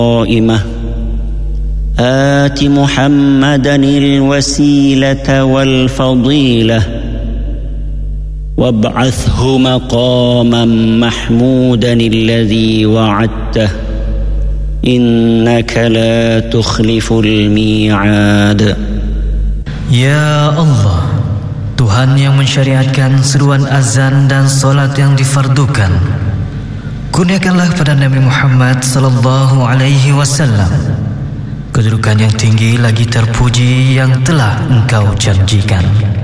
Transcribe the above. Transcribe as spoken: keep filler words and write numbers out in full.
قائمة آت محمدا الوسيلة والفضيلة وابعثه مقاما محمودا الذي وعدته إنك لا تخلف الميعاد. Ya Allah, Tuhan yang mensyariatkan seruan azan dan solat yang difardukan, kurniakanlah pada Nabi Muhammad sallallahu alaihi wasallam kedudukan yang tinggi lagi terpuji yang telah Engkau janjikan.